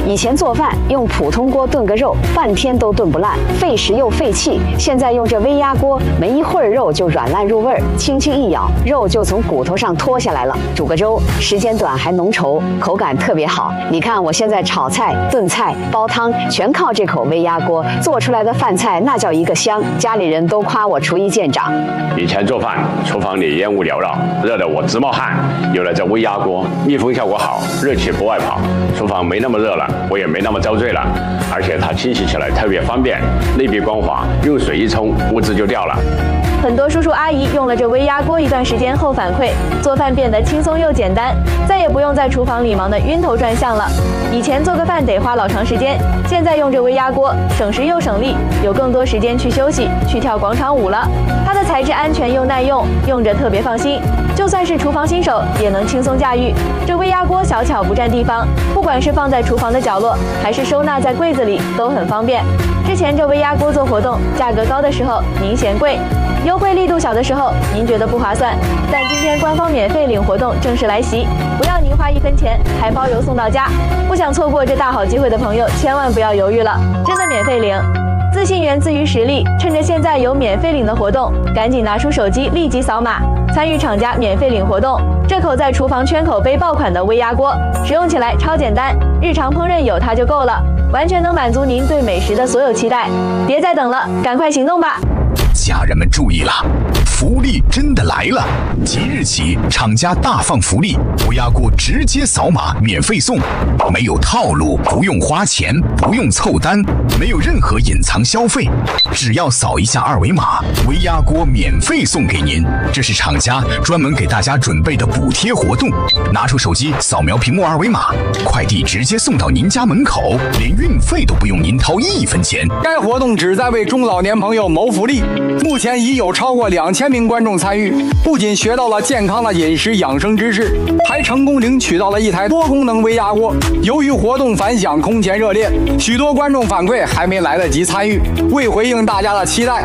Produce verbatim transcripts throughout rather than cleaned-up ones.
以前做饭用普通锅炖个肉，半天都炖不烂，费时又费气。现在用这微压锅，没一会儿肉就软烂入味儿，轻轻一咬，肉就从骨头上脱下来了。煮个粥，时间短还浓稠，口感特别好。你看我现在炒菜、炖菜、煲汤，全靠这口微压锅做出来的饭菜，那叫一个香。家里人都夸我厨艺见长。 以前做饭，厨房里烟雾缭绕，热得我直冒汗。有了这微压锅，密封效果好，热气不外跑，厨房没那么热了，我也没那么遭罪了。而且它清洗起来特别方便，内壁光滑，用水一冲，污渍就掉了。 很多叔叔阿姨用了这微压锅一段时间后反馈，做饭变得轻松又简单，再也不用在厨房里忙得晕头转向了。以前做个饭得花老长时间，现在用这微压锅，省时又省力，有更多时间去休息，去跳广场舞了。它的材质安全又耐用，用着特别放心，就算是厨房新手也能轻松驾驭。这微压锅小巧不占地方，不管是放在厨房的角落，还是收纳在柜子里，都很方便。之前这微压锅做活动，价格高的时候您嫌贵，优惠力度小的时候您觉得不划算，但今天官方免费领活动正式来袭，不要您花一分钱，还包邮送到家。不想错过这大好机会的朋友，千万不要犹豫了，真的免费领。自信源自于实力，趁着现在有免费领的活动，赶紧拿出手机立即扫码，参与厂家免费领活动。这口在厨房圈口杯爆款的微压锅，使用起来超简单，日常烹饪有它就够了，完全能满足您对美食的所有期待。别再等了，赶快行动吧！ 家人们注意了，福利真的来了！即日起，厂家大放福利，微压锅直接扫码免费送，没有套路，不用花钱，不用凑单，没有任何隐藏消费，只要扫一下二维码，微压锅免费送给您。这是厂家专门给大家准备的补贴活动，拿出手机扫描屏幕二维码，快递直接送到您家门口，连运费都不用您掏一分钱。 该活动旨在为中老年朋友谋福利。目前已有超过两千名观众参与，不仅学到了健康的饮食养生知识，还成功领取到了一台多功能微压锅。由于活动反响空前热烈，许多观众反馈还没来得及参与。为回应大家的期待，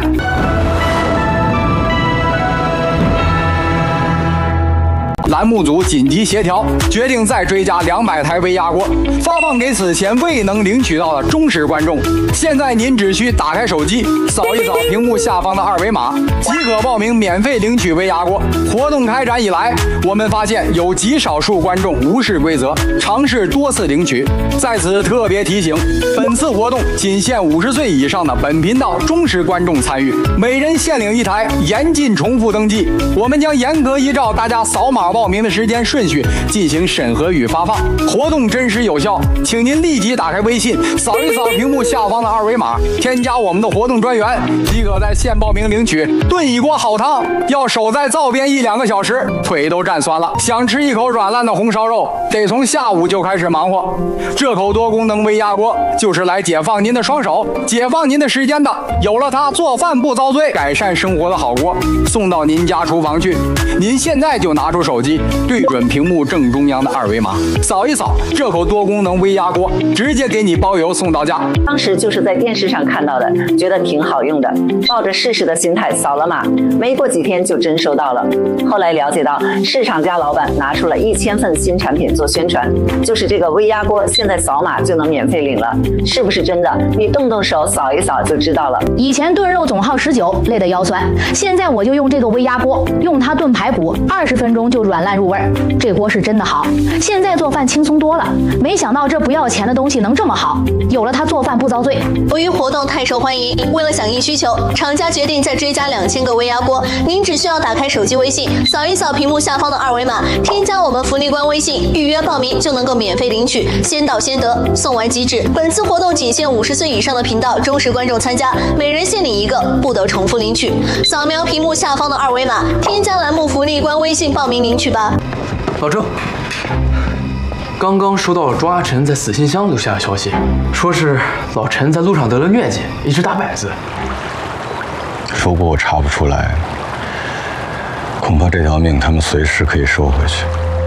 栏目组紧急协调，决定再追加两百台微压锅，发放给此前未能领取到的忠实观众。现在您只需打开手机，扫一扫屏幕下方的二维码，即可报名免费领取微压锅。活动开展以来，我们发现有极少数观众无视规则，尝试多次领取。在此特别提醒，本次活动仅限五十岁以上的本频道忠实观众参与，每人限领一台，严禁重复登记。我们将严格依照大家扫码报名的时间顺序进行审核与发放，活动真实有效，请您立即打开微信，扫一扫屏幕下方的二维码，添加我们的活动专员，即可在线报名领取炖一锅好汤。要守在灶边一两个小时，腿都站酸了。想吃一口软烂的红烧肉，得从下午就开始忙活。这口多功能微压锅就是来解放您的双手，解放您的时间的。有了它，做饭不遭罪，改善生活的好锅，送到您家厨房去。您现在就拿出手机，对准屏幕正中央的二维码，扫一扫，这口多功能微压锅直接给你包邮送到家。 当时就是在电视上看到的，觉得挺好用的，抱着试试的心态扫了码，没过几天就真收到了。后来了解到，市场家老板拿出了一千份新产品做宣传，就是这个微压锅，现在扫码就能免费领了，是不是真的？你动动手扫一扫就知道了。 以前炖肉总耗十九，累得腰酸，现在我就用这个微压锅，用它炖排骨，二十分钟就软烂入味儿。这锅是真的好，现在做饭轻松多了。没想到这不要钱的东西能这么好，有了它做饭不遭罪。 由于活动太受欢迎，为了响应需求，厂家决定再追加两千个微压锅。您只需要打开手机微信，扫一扫屏幕下方的二维码，添加我们福利官微信，预约报名就能够免费领取，先到先得，送完即止。本次活动仅限五十岁以上的频道忠实观众参加，每人限领一个，不得重复领取。扫描屏幕下方的二维码，添加栏目福利官微信报名领取吧。 老郑，刚刚收到了庄阿晨在死信箱留下的消息，说是老陈在路上得了疟疾，一直打摆子。 如果我查不出来，恐怕这条命他们随时可以收回去。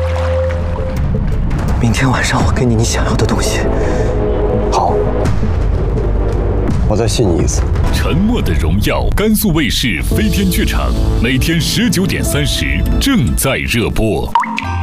明天晚上我给你你想要的东西。 好，我再信你一次。 沉默的荣耀，甘肃卫视飞天剧场，每天十九点三十正在热播。